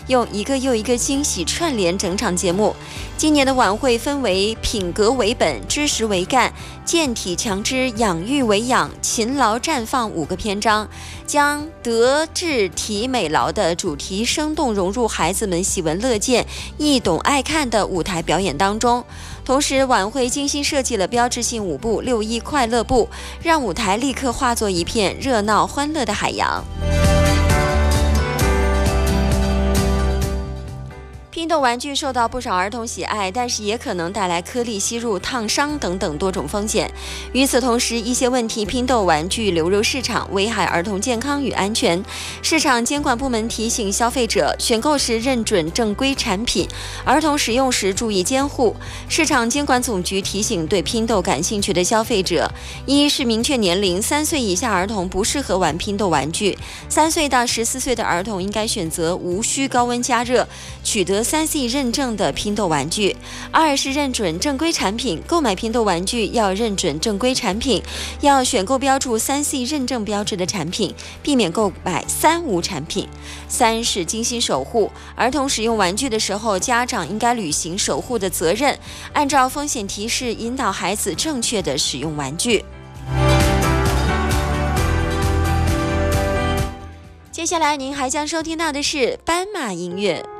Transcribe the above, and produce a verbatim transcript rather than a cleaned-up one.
用一个又一个惊喜串联整场节目。今年的晚会分为品格为本、知识为干、健体强知、养育为养、勤劳绽放五个篇章，将德智体美劳的主题生动融入孩子们喜闻乐见、易懂爱看的舞台表演当中。同时，晚会精心设计了标志性舞步六一快乐步，让舞台立刻化作一片热闹欢乐的海洋。拼豆玩具受到不少儿童喜爱，但是也可能带来颗粒吸入、烫伤等等多种风险。与此同时，一些问题拼豆玩具流入市场，危害儿童健康与安全。市场监管部门提醒消费者，选购时认准正规产品，儿童使用时注意监护。市场监管总局提醒对拼豆感兴趣的消费者：一是明确年龄，三岁以下儿童不适合玩拼豆玩具；三岁到十四岁的儿童应该选择无需高温加热、取得三 C 认证的拼豆玩具。二是认准正规产品，购买拼豆玩具要认准正规产品，要选购标注三 C 认证标志的产品，避免购买三无产品。三是精心守护，儿童使用玩具的时候，家长应该履行守护的责任，按照风险提示引导孩子正确的使用玩具。接下来您还将收听到的是斑马音乐。